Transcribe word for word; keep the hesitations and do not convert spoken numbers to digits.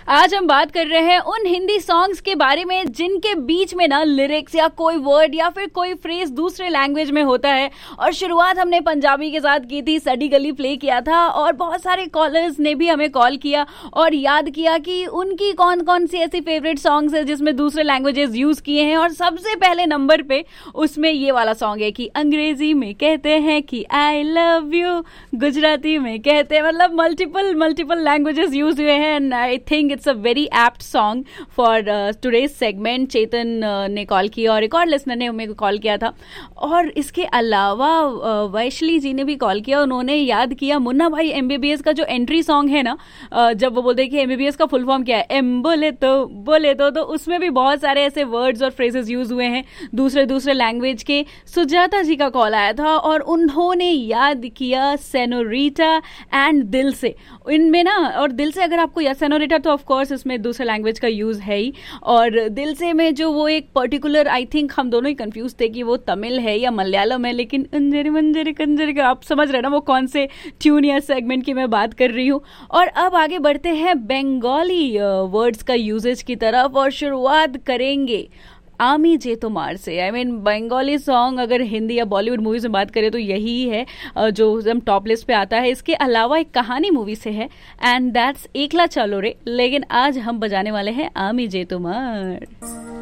आज हम बात कर रहे हैं उन हिंदी सॉन्ग्स के बारे में जिनके बीच में ना लिरिक्स या कोई वर्ड या फिर कोई फ्रेज दूसरे लैंग्वेज में होता है। और शुरुआत हमने पंजाबी के साथ की थी, सडी गली प्ले किया था और बहुत सारे कॉलर्स ने भी हमें कॉल किया और याद किया कि उनकी कौन कौन सी ऐसी फेवरेट सॉन्ग्स है जिसमें दूसरे लैंग्वेजेस यूज किए हैं। और सबसे पहले नंबर पे उसमें ये वाला सॉन्ग है कि अंग्रेजी में कहते हैं कि आई लव यू, गुजराती में कहते हैं, मतलब मल्टीपल मल्टीपल लैंग्वेजेस यूज हुए हैं। And I think it's a very apt song for today's segment. Chetan uh, ने कॉल किया और एक और लिसनर ने मेरे को कॉल किया था। और इसके अलावा uh, वैशली जी ने भी कॉल किया, उन्होंने याद किया मुन्ना भाई एमबीबीएस का जो एंट्री सॉन्ग है ना, uh, जब वो बोलते हैं कि एमबीबीएस का फुल फॉर्म क्या है, एम बोले तो बोले तो तो उसमें भी बहुत सारे ऐसे वर्ड्स और फ्रेजेस यूज हुए हैं दूसरे दूसरे लैंग्वेज के। सुजाता जी का कॉल आया था और उन्होंने याद किया सेनोरिटा एंड दिल से। इनमें ना, और दिल से अगर आपको या सेनोरिटा तो ऑफ कोर्स इसमें दूसरे लैंग्वेज का यूज है ही, और दिल से में जो वो एक पर्टिकुलर, आई थिंक हम दोनों ही कंफ्यूज थे कि वो तमिल है या मलयालम है, लेकिन अंजरी मंजरी कंजरी का आप समझ रहे ना वो कौन से ट्यून या सेगमेंट की मैं बात कर रही हूँ। और अब आगे बढ़ते हैं बंगाली वर्ड्स का यूजेज की तरफ और शुरुआत करेंगे आमी जे तुम्हार से। आई मीन बंगाली सॉन्ग अगर हिंदी या बॉलीवुड मूवीज में बात करें तो यही है जो एकदम टॉप लिस्ट पे आता है। इसके अलावा एक कहानी मूवी से है एंड दैट्स एकला चलो रे, लेकिन आज हम बजाने वाले हैं आमी जे तुम्हार।